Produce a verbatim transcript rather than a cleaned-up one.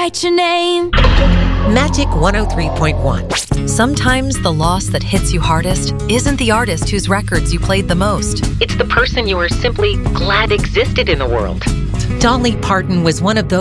write your name. Magic one oh three point one. Sometimes the loss that hits you hardest isn't the artist whose records you played the most. It's the person you were simply glad existed in the world. Dolly Parton was one of those